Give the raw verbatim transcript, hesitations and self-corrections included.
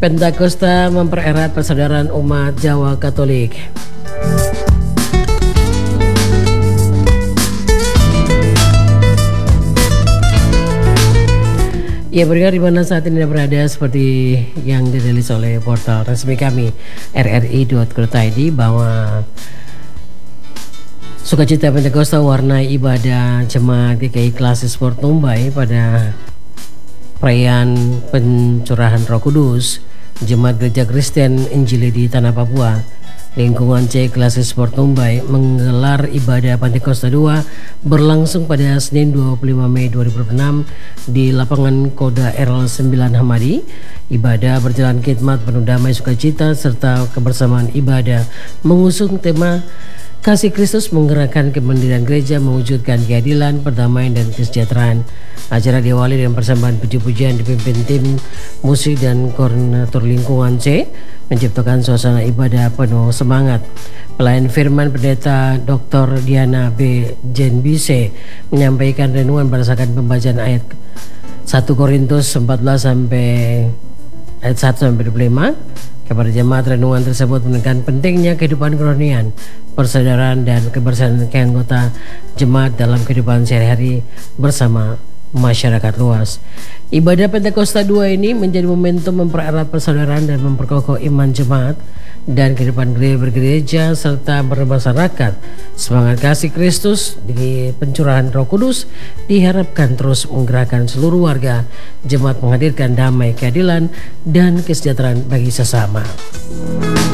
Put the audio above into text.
Pentakosta mempererat persaudaraan umat Jawa Katolik. Ya, berdengar di mana saat ini Anda berada, seperti yang dirilis oleh portal resmi kami r r i dot co dot i d bahwa sukacita Pentakosta warnai ibadah jemaat G K I Klasis Sport Tumbai pada perayaan pencurahan Roh Kudus Jemaat Gereja Kristen Injili di Tanah Papua. Lingkungan C Klasis Sport Tumbai menggelar ibadah Pentakosta dua berlangsung pada Senin dua puluh lima Mei dua ribu dua puluh enam di lapangan Koda R L sembilan Hamadi. Ibadah berjalan khidmat penuh damai sukacita serta kebersamaan ibadah mengusung tema Kasih Kristus menggerakkan kemandirian gereja, mewujudkan keadilan, perdamaian dan kesejahteraan. Acara diawali dengan persembahan puji-pujian dipimpin tim musik dan koordinator lingkungan C, menciptakan suasana ibadah penuh semangat. Pelayan firman Pendeta Doktor Diana B. Jenbise menyampaikan renungan berdasarkan pembacaan ayat satu Korintus empat belas sampai ayat satu sampai dua puluh lima. Kepada jemaat, renungan tersebut menekankan pentingnya kehidupan kerohanian, persaudaraan dan kebersamaan anggota jemaat dalam kehidupan sehari-hari bersama masyarakat luas. Ibadah Pentakosta dua ini menjadi momentum mempererat persaudaraan dan memperkokoh iman jemaat dan kehidupan gereja bergereja serta bermasyarakat. Semangat kasih Kristus di pencurahan Roh Kudus diharapkan terus menggerakkan seluruh warga jemaat, menghadirkan damai, keadilan dan kesejahteraan bagi sesama.